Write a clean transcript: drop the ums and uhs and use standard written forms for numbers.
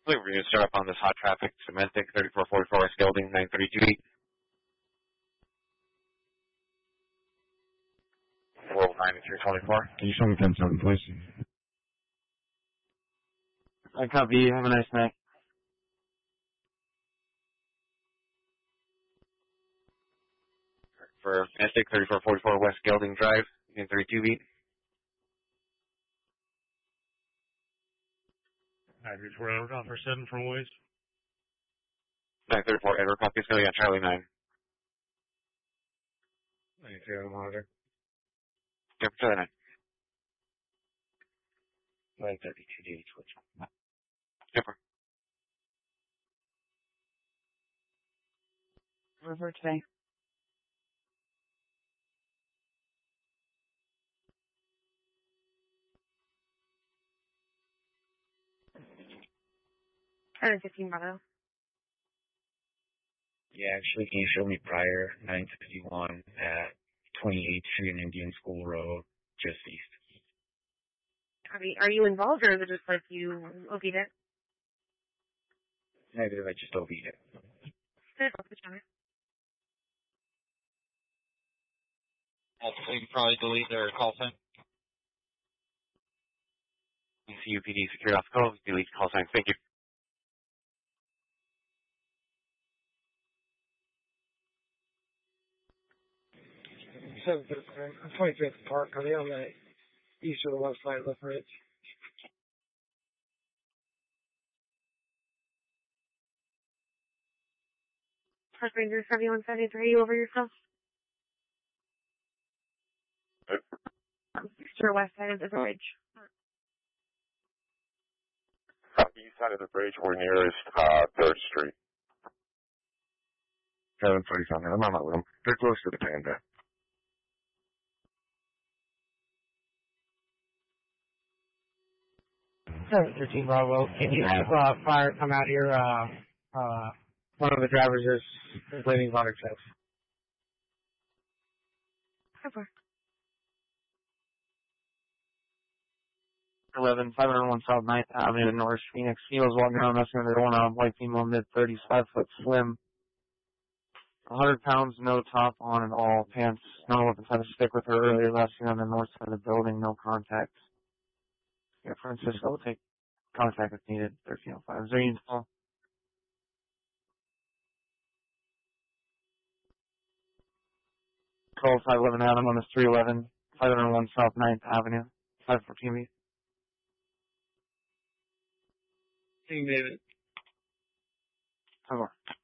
We're going to start up on this hot traffic, Domestic, 3444 West Gelding, 9328. 49324. Can you show me 10-7, please? I copy you. Have a nice night. For Domestic, 3444 West Gelding Drive, 32 934 Edward, offer 7 from Waze. 934 Edward, copy, Philly on Charlie 9. 93 on the monitor. Yep, Charlie 9. 932 DH, which one? Skipper. River today. Or 15 Bravo. Yeah, actually, can you show me prior 951 at 28th Street and Indian School Road, just east? Are you involved, or is it just like you OP'd it? Negative, I just OB'd it. Also, you can probably delete their call sign. CUPD secured off the call, delete call signs. Thank you. 25th Park. Are they on the east or the west side of the bridge? Park Ranger 7173, you over yourself? East or west side of the bridge. East side of the bridge, we're nearest 3rd Street. 730's on there. I'm not with them. They're close to the Panda. 713 Bravo. Can you have fire come out here? One of the drivers is bleeding on herself. Over. 11, 501 South 9th Avenue, North Phoenix. He was walking around messing with a white female, mid-30s, 5-foot slim. 100 pounds, no top on at all, pants. No weapons, had to stick with her earlier last year on the north side of the building, no contact. Yeah, Francisco will take contact if needed, 1305. Is there any call? Call 511 Adam on this 311, 501 South 9th Avenue, 514B. Team David. Over.